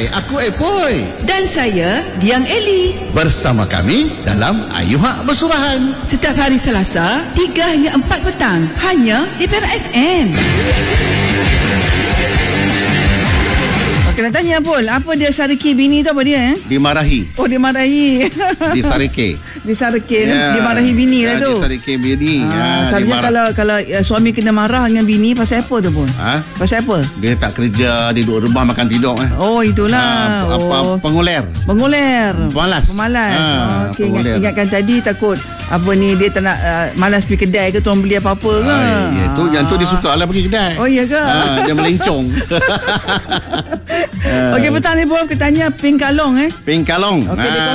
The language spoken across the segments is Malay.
aku Epoi. Dan saya, Diang Eli. Bersama kami dalam Ayu Hak Bersurahan. Setiap hari Selasa, 3 hingga 4 petang. Hanya di Perak FM. Kena tanya Pol, apa dia Sariki bini tu apa dia? Dimarahi. Oh, dimarahi. Di Sarike. Di Sarike, dimarahi bini lah tu. Di Sarike bini. Sebenarnya kalau suami kena marah dengan bini, pasal apa tu Pol? Pasal apa? Dia tak kerja, dia duduk rumah makan tidur. Oh, itulah. Penguler. Pemalas. Okey, ingatkan tadi takut apa ni dia tak nak malas pergi kedai ke tuan beli apa-apa ke? Yang tu dia suka lah pergi kedai. Oh, iya ke? Dia melencong. Okey, petang ni Bob, kita tanya Pink Kalong Pink Kalong. Okey, dia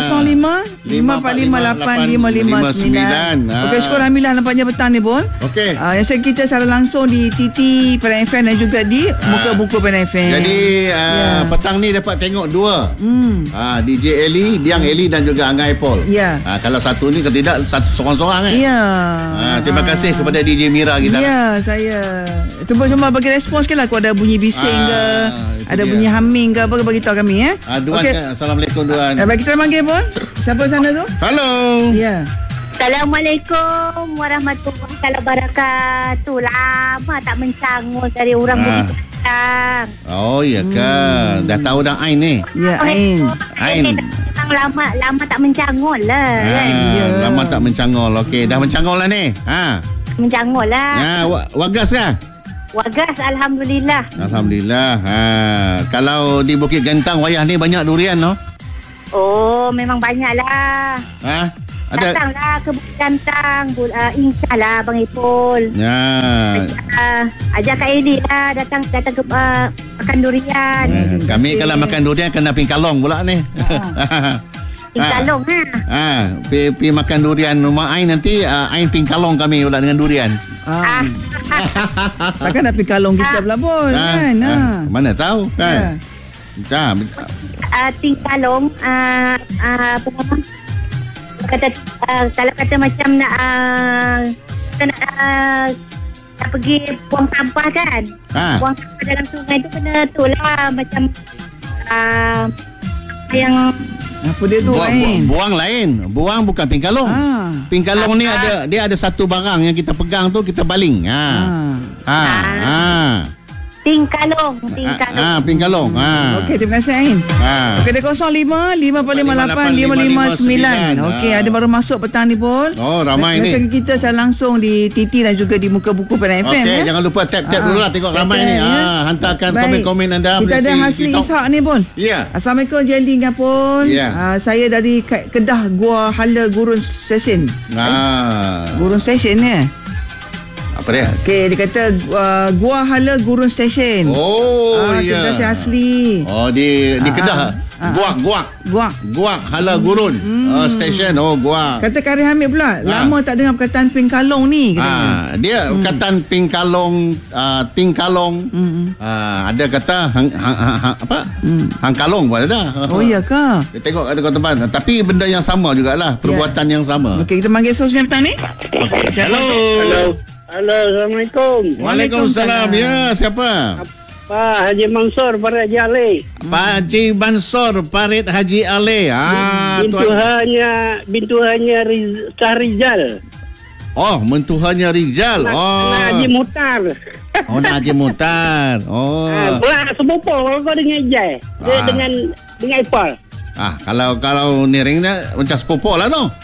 05-545-8559. Okey, syukur alhamdulillah nampaknya petang ni Bob. Okey. Yang saya kita secara langsung di TT Perak FM dan juga di Muka Buku Perak FM. Jadi petang ni dapat tengok dua. DJ Eli, Diang Eli dan juga Anggai Paul. Ya. Kalau satu ni kalau tidak satu seorang-seorang Ya. Terima kasih kepada DJ Mira kita. Ya, saya cuba bagi respons ke lah kalau ada bunyi bising ke, ada bunyi humming ke, bagi tahu kami Duan, Assalamualaikum Duan. Bagi kita panggil pun. Siapa sana tu? Halo. Ya. Assalamualaikum warahmatullahi wabarakatuh. Lama tak mencanggul dari orang begitu. Oh iya kan. Dah tahu dah Ain ni. Ya, Ain. Lama tak mencanggul lah. Lama tak mencanggul. Okey, dah mencanggul lah ni. Mencanggul lah. Wagas lah. Wagas, alhamdulillah. Alhamdulillah. Kalau di Bukit Gentang wayah ni banyak durian no? Oh, memang banyak lah. Datanglah ke Bukit Gentang, insya lah Bang Ipul. Ajak Kak Eli lah datang ke makan durian. Kami kalau makan durian kena Pink Kalong pula ni. Pink Kalong Pergi makan durian rumah Ain nanti Ain Pink Kalong kami pula dengan durian. Takkan nak Pink Kalong kita pula pun kan? Mana tahu kan. Pink Kalong apa nama? Kalau kata macam nak pergi buang sampah kan, buang sampah dalam sungai tu kena tu lah macam yang apa dia tu buang lain, buang bukan Pink Kalong. Pink Kalong ni dia ada satu barang yang kita pegang tu kita baling. Pink Kalong. Pink Kalong. Okey, terima kasih Ain. Okey, dia 05-558-559. Okey, ada baru masuk petang ni pun. Oh, ramai ni. Kita secara langsung di TT dan juga di Muka Buku Perak FM. Okey, jangan lupa tap dulu lah tengok ramai ni. Hantarkan komen-komen anda. Kita ada Hasli Ishak ni pun. Ya. Assalamualaikum Jelly Ngapun. Saya dari Kedah Gua Hala Gurun Station. Gurun Station ni. Apa dia? Okey, dia kata Gua Hala Gurun Station. Ya. Terima kasih Asli. Di Kedah. Guak Hala Gurun Station. Guak. Kata Kari Hamid pula, lama tak dengar perkataan Pink Kalong ni. Dia perkataan Pink Kalong, Ting Kalong. Ada kata Hang Kalong pun ada. Oh iya ke? Dia tengok ada kata tempat. Tapi benda yang sama jugalah, perbuatan yang sama. Okey, kita panggil sosmed petang ni. Hello. Assalamualaikum. Waalaikumsalam. Ya, siapa? Pak Haji Mansur Parit Haji Ali. Pak Haji Mansur Parit Haji Ali. Bintuhannya Rizal. Oh, mentuhannya Rizal. Haji Mutar. Nak Haji Mutar. Pula sepupu kau dengan Jai. Dia dengan Ipal. Kalau ni ringnya macam sepupu lah tu.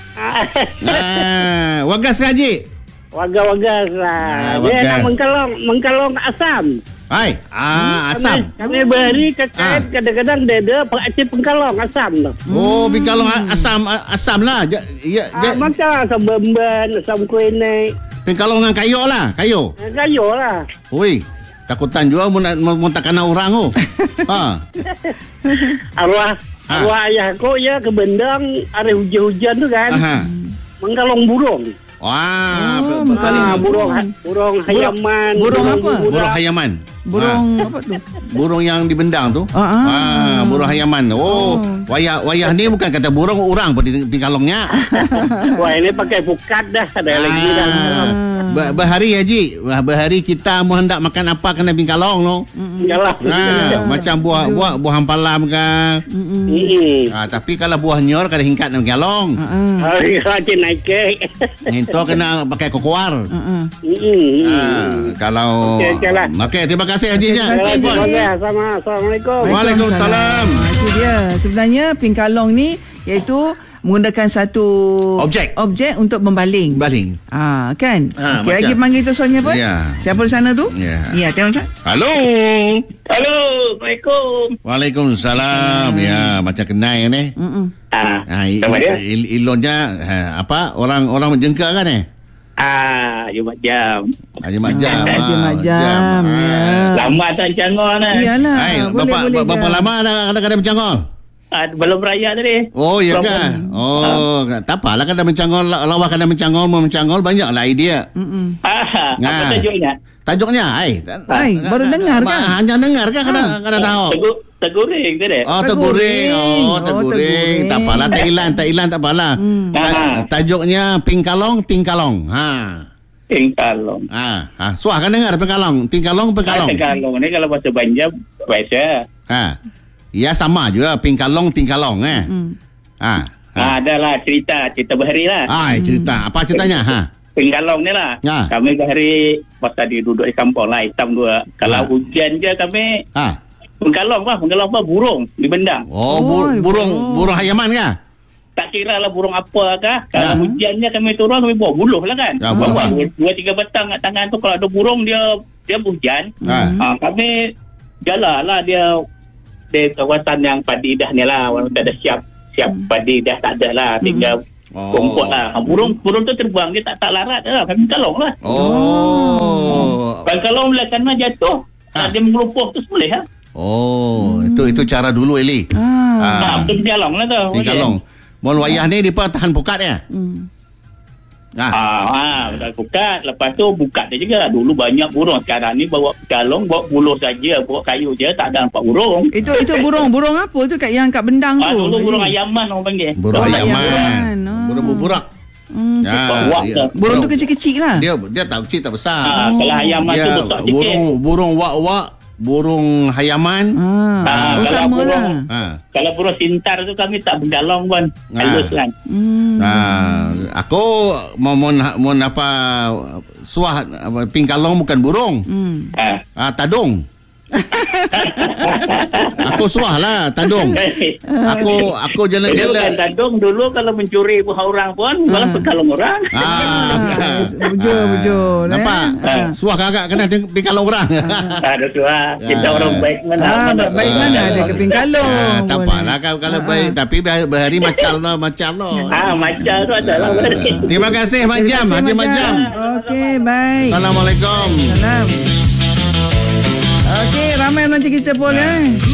Wagas ke Haji? Wagas lah. Dia nak mengkalong Asam. Asam. Kami beri kadang-kadang dia Pakcik Pengkalong Asam tu. Pengkalong Asam lah. Maka asam Bemban, asam Kuenek. Pengkalong dengan kayu lah. Kayu lah. Oi, takutan juga mau tak kena orang tu. Arwah ayah kau ya ke Bendang hari hujan-hujan tu kan. Mengkalong burung. Burung hayaman. Burung apa? Burung hayaman. Burung apa tu? Burung yang di Bendang tu. Burung hayaman. Wayah ni bukan kata burung orang pun di kalongnya. Wah, ini pakai pukat dah. Ada lagi dah. Berhari Haji, berhari kita mau hendak makan apa kena pingkalong no. Yalah. Macam buah hampalam ke. Tapi kalau buah nyor kena hingkat dengan pingkalong. Rajin naik kek. Itu kena pakai kokoar. Kalau okey, terima kasih Haji nya. Assalamualaikum. Waalaikumsalam. Itu dia. Sebenarnya pingkalong ni iaitu menggunakan satu objek untuk membaling. Kan? Okey, lagi panggil tu soalnya apa? Siapa di sana tu? Ya, tengok. Halo, Assalamualaikum. Waalaikumsalam. Ya, macam kenal ni. Ilonnya apa? Orang menjengka kan ni? Jumat jam. Jumat jam. Lama tak mencangol ni. Iyalah. Berapa lama dah mencangol? Belum raya tadi. Oh, ya kan? Tak apalah kan dah mencangol. Lawak kan dah mencangol. Banyaklah idea. Apa tajuknya? Tajuknya? Baru dengar kan? Hanya dengar kan? Kena tahu. Teguring tadi. Teguring. Tak apalah. Tak hilang tak apalah. Tajuknya pingkalong, tingkalong. Pingkalong. Suah kan dengar pingkalong. Tingkalong. Pingkalong ni kalau bahasa Banjar biasa. Ya sama juga pingkalong, tingkalong adalah cerita berhari lah. Cerita. Apa ceritanya? Pingkalong ni lah. Kami berhari pasal dia duduk di kampung lah, hitam dua. Kalau hujan je kami pingkalong apa? Burung di bendang. Burung hayaman kah? Tak kira lah burung apa kah. Kalau hujannya kami turun, kami bawa buluh lah kan. Bawa 2-3 batang kat tangan tu. Kalau ada burung dia hujan. Kami jalan lah dia di kawasan yang padi dah ni lah. Orang tak ada siap padi dah tak ada lah. Tinggal rumput lah. Burung tu terbang. Dia tak larat lah. Kami kalong lah. Kalau bila kena jatuh, dia mengelupuh tu boleh lah. Itu cara dulu Eli. Betul kalong lah tu. Kalong. Mon wayah ni dia tahan pukat ya. Pukat. Lepas tu bukat dia juga. Dulu banyak burung. Sekarang ni bawa kalong, bawa buluh saja, bawa kayu je, tak ada nampak burung. Itu burung apa tu yang kat bendang tu? Dulu burung ayaman orang panggil. Burung ayaman. Burung buburak. Burung tu kecil-kecil lah. Dia tak kecil tak besar. Kalau ayaman tu besar sikit. Burung wak-wak, burung hayaman. Kalau burung sintar tu kami tak bergalong pun. Halus kan. Aku mau apa suah pingkalong bukan burung. Tadung. Aku suah lah tadung. Aku jalan-jalan tadung dulu kalau mencuri buah orang pun malah pengkalong orang. Bujur. Nampak? Suah kakak kena pingkalong orang. Ada suah. Kita orang baik mana? Baik mana ada ke pingkalong. Tak apalah kalau baik. Tapi berhari macam lo. Macam tu adalah. Terima kasih Mak Jam. Haji Mak Jam. Okey, baik. Assalamualaikum. Salam. Okey, ramai nanti kita pun